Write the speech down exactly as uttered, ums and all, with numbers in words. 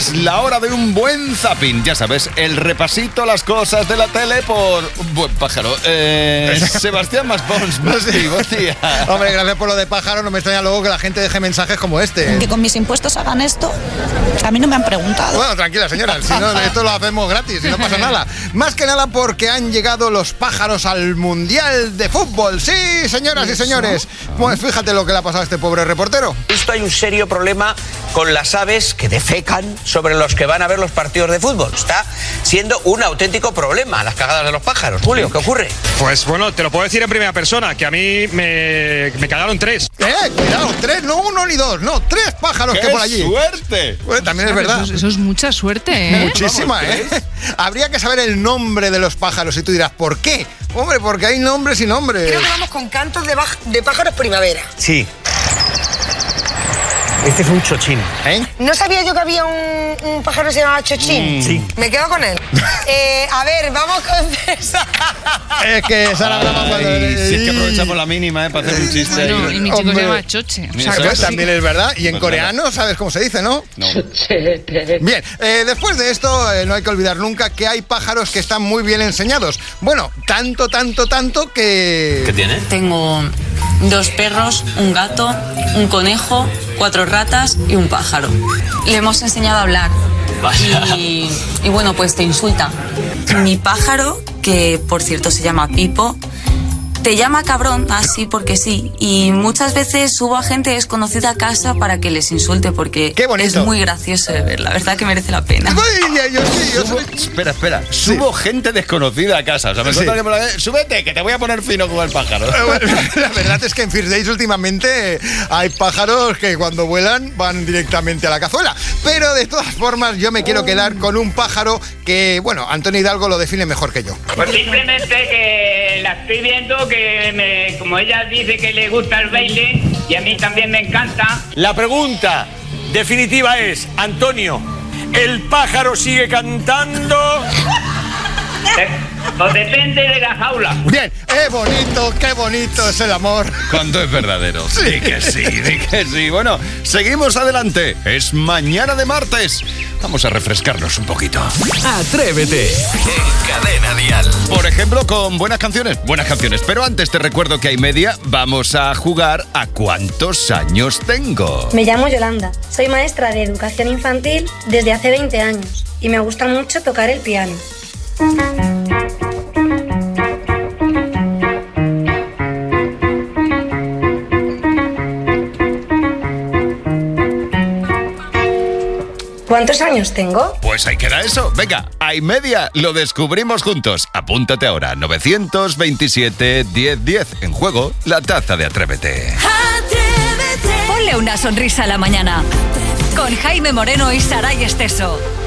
Es la hora de un buen zapping. Ya sabes, el repasito a las cosas de la tele por buen pájaro. Eh, Sebastián Maspons, buen día. Hombre, gracias por lo de pájaro. No me extraña luego que la gente deje mensajes como este. Que con mis impuestos hagan esto, a mí no me han preguntado. Bueno, tranquila, señora. Si no, esto lo hacemos gratis y no pasa nada. Más que nada porque han llegado los pájaros al Mundial de Fútbol. Sí, señoras y señores. Pues fíjate lo que le ha pasado a este pobre reportero. Esto hay un serio problema con las aves que defecan sobre los que van a ver los partidos de fútbol. Está siendo un auténtico problema las cagadas de los pájaros. Julio, ¿qué ocurre? Pues bueno, te lo puedo decir en primera persona, que a mí me, me cagaron tres. Eh, cuidado, tres, no uno ni dos, no, tres pájaros que por allí. ¡Qué suerte! Bueno, también es verdad. Eso, eso es mucha suerte, ¿eh? Muchísima, ¿eh? Habría que saber el nombre de los pájaros y tú dirás, ¿por qué? Hombre, porque hay nombres y nombres. Creo que vamos con cantos de, baj- de pájaros primavera. Sí. Este es un chochín. ¿Eh? No sabía yo que había un, un pájaro que se llamaba chochín. Mm. Sí. Me quedo con él. eh, a ver, vamos con César. Es que Sara Brava cuando... Ay, si es que aprovechamos la mínima, ¿eh? Para hacer un chiste Bueno, ahí. y mi chico Hombre. se llama Choche. O sea, Eso Pues es. también es verdad. Y en Pues coreano, ¿sabes cómo se dice, no? No. Bien, eh, después de esto, eh, no hay que olvidar nunca que hay pájaros que están muy bien enseñados. Bueno, tanto, tanto, tanto que... ¿Qué tiene? Tengo dos perros, un gato, un conejo, cuatro ratas y un pájaro. Le hemos enseñado a hablar. Y, y bueno, pues te insulta. Mi pájaro, que por cierto se llama Pipo, te llama cabrón, así porque sí. Y muchas veces subo a gente desconocida a casa para que les insulte, porque Qué bonito. es muy gracioso de ver. La verdad que merece la pena. Ay, ay, yo sí, yo Subo- soy- espera, espera. Subo gente desconocida a casa. O sea, me Sí. sueltan que por la- súbete, que te voy a poner fino como el pájaro. Eh, bueno, la verdad es que en First Days últimamente hay pájaros que cuando vuelan van directamente a la cazuela. Pero de todas formas yo me quiero quedar con un pájaro que, bueno, Antonio Hidalgo lo define mejor que yo. Pues simplemente que la estoy viendo, que me, como ella dice que le gusta el baile y a mí también me encanta. La pregunta definitiva es, Antonio, ¿el pájaro sigue cantando? Eh, pues depende de la jaula. Bien, qué bonito, qué bonito es el amor. Cuando es verdadero. Sí que sí, sí que sí. Bueno, seguimos adelante. Es mañana de martes. Vamos a refrescarnos un poquito. Atrévete en Cadena Dial. Por ejemplo, con buenas canciones. Buenas canciones. Pero antes te recuerdo que hay media. Vamos a jugar a ¿cuántos años tengo? Me llamo Yolanda, soy maestra de educación infantil desde hace veinte años y me gusta mucho tocar el piano. ¿Cuántos años tengo? Pues ahí queda eso. Venga, hay media. Lo descubrimos juntos. Apúntate ahora. nueve dos siete, diez, diez. En juego, la taza de Atrévete. Ponle una sonrisa a la mañana con Jaime Moreno y Saray Esteso.